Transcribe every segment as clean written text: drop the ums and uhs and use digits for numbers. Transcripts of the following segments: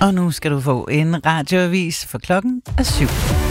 Og nu skal du få en radioavis, for klokken er 7.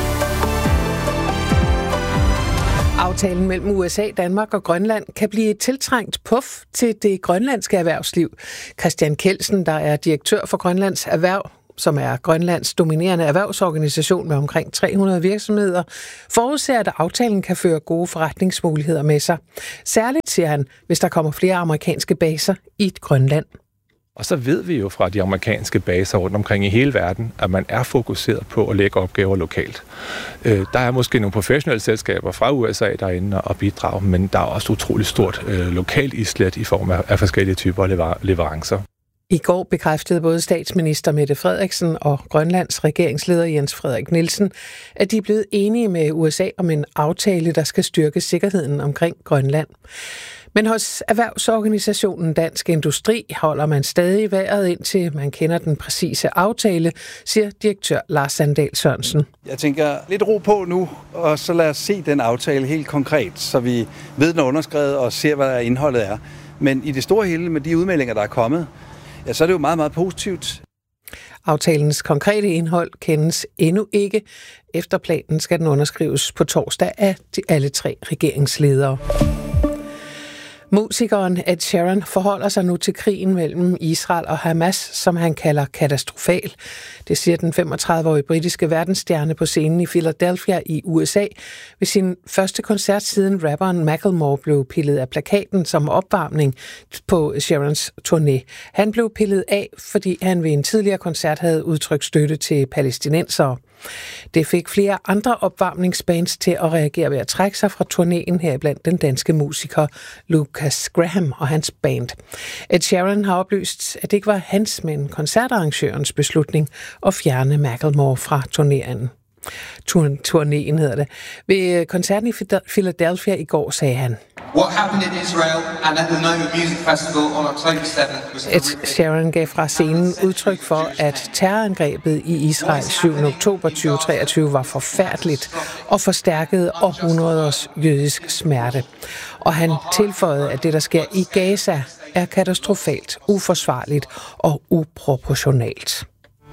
Aftalen mellem USA, Danmark og Grønland kan blive et tiltrængt puff til det grønlandske erhvervsliv. Christian Kelsen, der er direktør for Grønlands Erhverv, som er Grønlands dominerende erhvervsorganisation med omkring 300 virksomheder, forudser, at aftalen kan føre gode forretningsmuligheder med sig. Særligt, siger han, hvis der kommer flere amerikanske baser i Grønland. Og så ved vi jo fra de amerikanske baser rundt omkring i hele verden, at man er fokuseret på at lægge opgaver lokalt. Der er måske nogle professionelle selskaber fra USA derinde og bidrage, men der er også utroligt stort lokalt islet i form af forskellige typer leverancer. I går bekræftede både statsminister Mette Frederiksen og Grønlands regeringsleder Jens Frederik Nielsen, at de er blevet enige med USA om en aftale, der skal styrke sikkerheden omkring Grønland. Men hos erhvervsorganisationen Dansk Industri holder man stadig vejret, indtil man kender den præcise aftale, siger direktør Lars Sandahl Sørensen. Jeg tænker lidt ro på nu, og så lad os se den aftale helt konkret, så vi ved, den er underskrevet og ser, hvad indholdet er. Men i det store hele med de udmeldinger, der er kommet, ja, så er det jo meget, meget positivt. Aftalens konkrete indhold kendes endnu ikke. Efter planen skal den underskrives på torsdag af alle 3 regeringsledere. Musikeren Ed Sheeran forholder sig nu til krigen mellem Israel og Hamas, som han kalder katastrofal. Det siger den 35-årige britiske verdensstjerne på scenen i Philadelphia i USA ved sin første koncert siden rapperen Macklemore blev pillet af plakaten som opvarmning på Sheerans turné. Han blev pillet af, fordi han ved en tidligere koncert havde udtrykt støtte til palæstinensere. Det fik flere andre opvarmningsbands til at reagere ved at trække sig fra turnéen, heriblandt den danske musiker Lucas Graham og hans band. Ed Sheeran har oplyst, at det ikke var hans, men koncertarrangørens beslutning at fjerne Macklemore fra turnéen. Turnéen hedder det. Ved koncerten i Philadelphia i går sagde han: What happened in Israel and at the Noma Music Festival on October 7th was Ed Sheeran gav fra scenen udtryk for, at terrorangrebet i Israel 7. oktober 2023 var forfærdeligt og forstærkede århundreders jødisk smerte. Og han tilføjede, at det, der sker i Gaza, er katastrofalt, uforsvarligt og uproportionalt.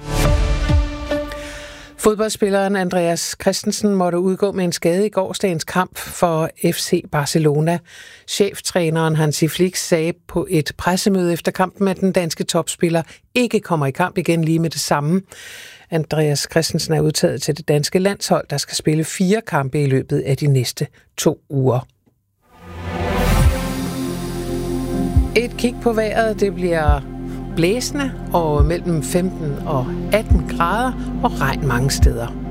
Fodboldspilleren Andreas Christensen måtte udgå med en skade i gårsdagens kamp for FC Barcelona. Cheftræneren Hansi Flick sagde på et pressemøde efter kampen, at den danske topspiller ikke kommer i kamp igen lige med det samme. Andreas Christensen er udtaget til det danske landshold, der skal spille 4 kampe i løbet af de næste 2 uger. Et kig på vejret, det bliver blæsende og mellem 15 og 18 grader og regn mange steder.